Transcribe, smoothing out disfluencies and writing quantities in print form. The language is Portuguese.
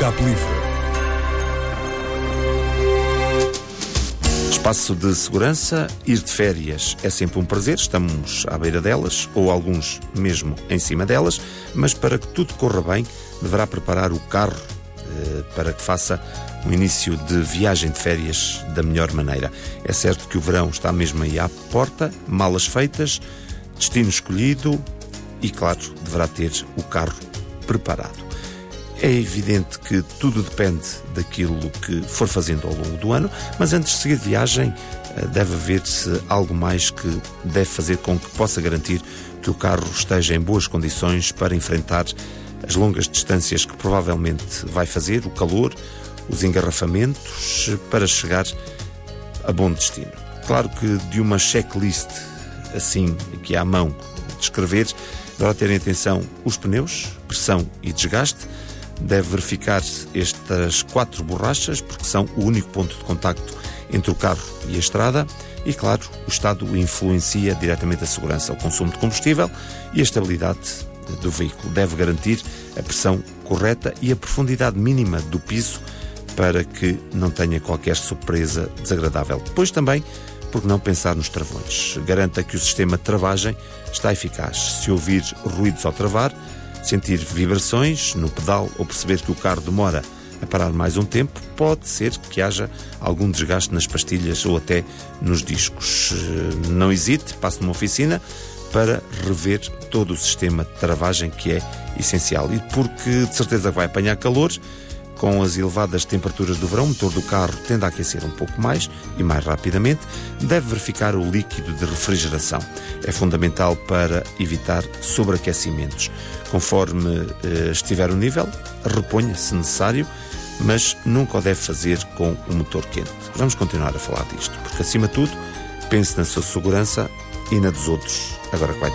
Escape Livre. Espaço de segurança, ir de férias é sempre um prazer, estamos à beira delas, ou alguns mesmo em cima delas, mas para que tudo corra bem, deverá preparar o carro para que faça um início de viagem de férias da melhor maneira. É certo que o verão está mesmo aí à porta, malas feitas, destino escolhido e, claro, deverá ter o carro preparado. É evidente que tudo depende daquilo que for fazendo ao longo do ano, mas antes de seguir viagem deve haver-se algo mais que deve fazer com que possa garantir que o carro esteja em boas condições para enfrentar as longas distâncias que provavelmente vai fazer, o calor, os engarrafamentos, para chegar a bom destino. Claro que de uma checklist assim, aqui à mão, de escrever, deverá ter em atenção os pneus, pressão e desgaste. Deve verificar estas 4 borrachas, porque são o único ponto de contacto entre o carro e a estrada. E, claro, o estado influencia diretamente a segurança, o consumo de combustível e a estabilidade do veículo. Deve garantir a pressão correta e a profundidade mínima do piso para que não tenha qualquer surpresa desagradável. Depois também, por que não pensar nos travões? Garanta que o sistema de travagem está eficaz. Se ouvir ruídos ao travar, sentir vibrações no pedal ou perceber que o carro demora a parar mais um tempo, pode ser que haja algum desgaste nas pastilhas ou até nos discos. Não hesite, passe numa oficina para rever todo o sistema de travagem, que é essencial. E porque de certeza vai apanhar calor, com as elevadas temperaturas do verão, o motor do carro tende a aquecer um pouco mais e mais rapidamente. Deve verificar o líquido de refrigeração. É fundamental para evitar sobreaquecimentos. Conforme estiver o nível, reponha se necessário, mas nunca o deve fazer com o motor quente. Vamos continuar a falar disto, porque acima de tudo, pense na sua segurança e na dos outros. Agora que vai